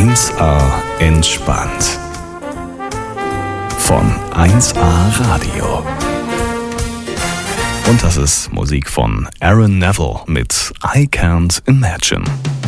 1A entspannt. Von 1A Radio. Und das ist Musik von Aaron Neville mit I Can't Imagine.